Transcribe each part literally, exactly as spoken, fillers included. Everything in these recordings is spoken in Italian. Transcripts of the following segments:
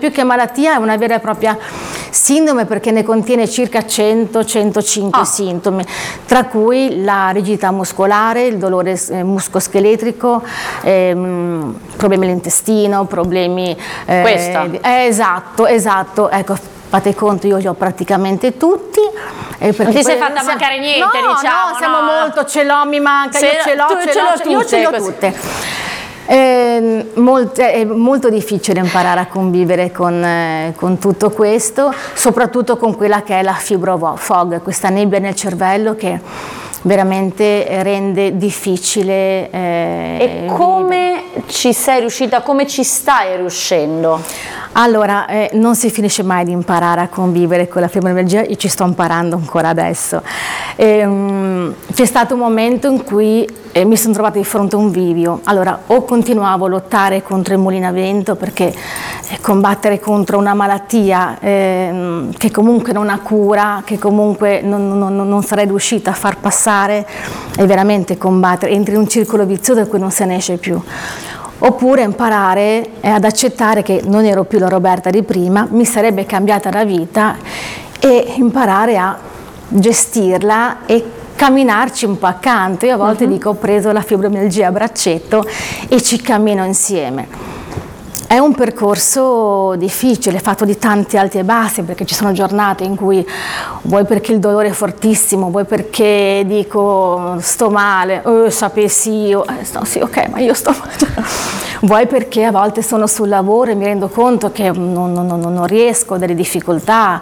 più che malattia è una vera e propria sindrome, perché ne contiene circa cento centocinque ah. sintomi, tra cui la rigidità muscolare, il dolore eh, muscoscheletrico, ehm, problemi all'intestino, problemi... Eh, Questa? Eh, esatto, esatto, ecco, fate conto, io li ho praticamente tutti. Eh, non ti sei fatta mancare niente, no, diciamo. No, siamo no. molto, ce l'ho, mi manca, Se, io ce l'ho, ce l'ho, tutte, io ce l'ho tutte. Eh, molt, è molto difficile imparare a convivere con, eh, con tutto questo, soprattutto con quella che è la fibrofog, questa nebbia nel cervello che veramente rende difficile. Eh, e come ci sei riuscita, come ci stai riuscendo? Allora, eh, non si finisce mai di imparare a convivere con la fibromialgia, io ci sto imparando ancora adesso. Ehm, c'è stato un momento in cui eh, mi sono trovata di fronte a un bivio. Allora, o continuavo a lottare contro il mulino a vento, perché eh, combattere contro una malattia eh, che comunque non ha cura, che comunque non, non, non sarei riuscita a far passare, è veramente combattere, entri in un circolo vizioso da cui non se ne esce più. Oppure imparare ad accettare che non ero più la Roberta di prima, mi sarebbe cambiata la vita, e imparare a gestirla e camminarci un po' accanto. Io a volte uh-huh. dico, ho preso la fibromialgia a braccetto e ci cammino insieme. È un percorso difficile, fatto di tanti alti e bassi, perché ci sono giornate in cui, vuoi perché il dolore è fortissimo, vuoi perché dico sto male, eh, sapessi io, eh, no, sì, ok, ma io sto male. Vuoi perché a volte sono sul lavoro e mi rendo conto che non, non, non riesco, ho delle difficoltà,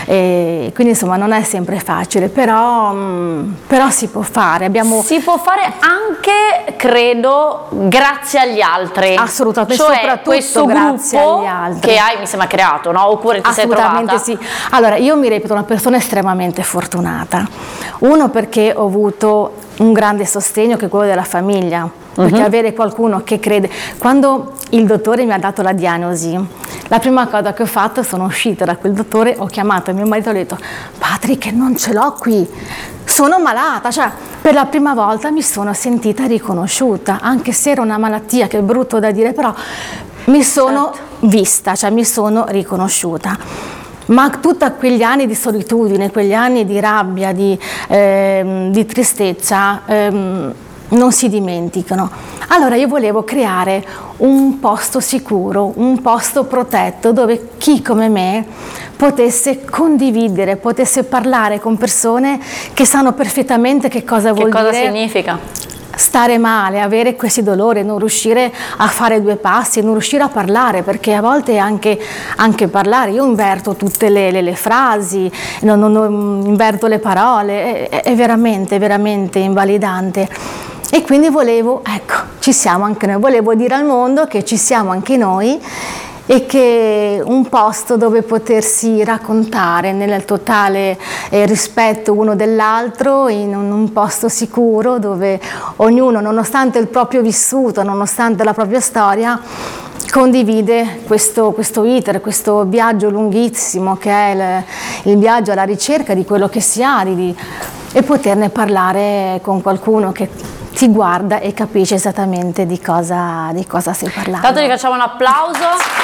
e quindi insomma non è sempre facile, però, però si può fare. Abbiamo... Si può fare anche, credo, grazie agli altri. Assolutamente, cioè, soprattutto questo grazie gruppo agli altri. Che hai, mi sembra, creato, no? Oppure ti sei trovata? Assolutamente sì. Allora, io mi reputo una persona estremamente fortunata. Uno, perché ho avuto un grande sostegno, che è quello della famiglia, perché uh-huh. avere qualcuno che crede. Quando il dottore mi ha dato la diagnosi, la prima cosa che ho fatto, sono uscita da quel dottore, ho chiamato mio marito e ho detto: Patrick, non ce l'ho qui, sono malata. Cioè, per la prima volta mi sono sentita riconosciuta, anche se era una malattia, che è brutto da dire, però mi sono certo. vista, cioè mi sono riconosciuta. Ma tutti quegli anni di solitudine, quegli anni di rabbia, di, ehm, di tristezza, ehm, non si dimenticano. Allora io volevo creare un posto sicuro, un posto protetto, dove chi come me potesse condividere, potesse parlare con persone che sanno perfettamente che cosa vuol dire. Che cosa dire significa? Stare male, avere questi dolori, non riuscire a fare due passi, non riuscire a parlare, perché a volte anche, anche parlare, io inverto tutte le, le, le frasi, non, non, non inverto le parole, è, è veramente, veramente invalidante. E quindi volevo, ecco, ci siamo anche noi, volevo dire al mondo che ci siamo anche noi, e che un posto dove potersi raccontare nel totale eh, rispetto uno dell'altro, in un, un posto sicuro dove ognuno, nonostante il proprio vissuto, nonostante la propria storia, condivide questo, questo iter, questo viaggio lunghissimo che è il, il viaggio alla ricerca di quello che si ha, di, e poterne parlare con qualcuno che ti guarda e capisce esattamente di cosa, di cosa stai parlando. Tanto gli facciamo un applauso.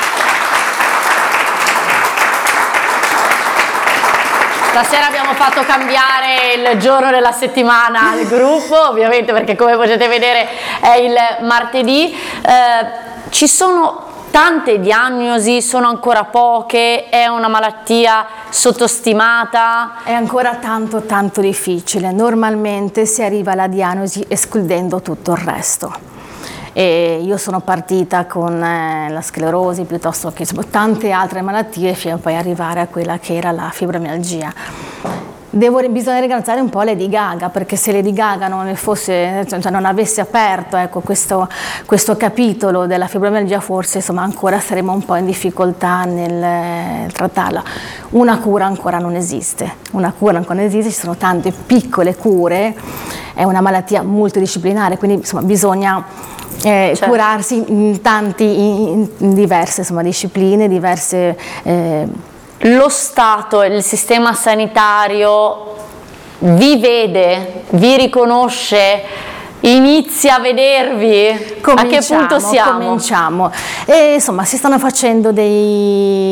Stasera abbiamo fatto cambiare il giorno della settimana al gruppo, ovviamente, perché come potete vedere è il martedì. Eh, ci sono tante diagnosi, sono ancora poche, è una malattia sottostimata? È ancora tanto tanto difficile. Normalmente si arriva alla diagnosi escludendo tutto il resto. E io sono partita con eh, la sclerosi, piuttosto che insomma, tante altre malattie, fino a poi arrivare a quella che era la fibromialgia. Devo, bisogna ringraziare un po' Lady Gaga, perché se Lady Gaga non, fosse, cioè non avesse aperto ecco, questo, questo capitolo della fibromialgia, forse insomma, ancora saremmo un po' in difficoltà nel, nel trattarla. Una cura ancora non esiste, una cura ancora non esiste, ci sono tante piccole cure, è una malattia multidisciplinare, quindi insomma, bisogna eh, certo. curarsi in, tanti, in, in diverse insomma, discipline, diverse... Eh, Lo Stato, il sistema sanitario vi vede, vi riconosce, inizia a vedervi? A che punto siamo? Cominciamo. E, insomma, si stanno facendo dei